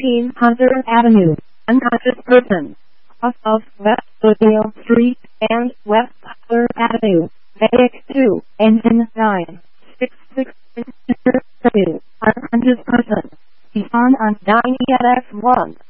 1300 Avenue, unconscious person. Off of West Woodville Street and West Poplar Avenue, Vedic 2, engine 966 Avenue, unconscious person. He's on 9ELX1.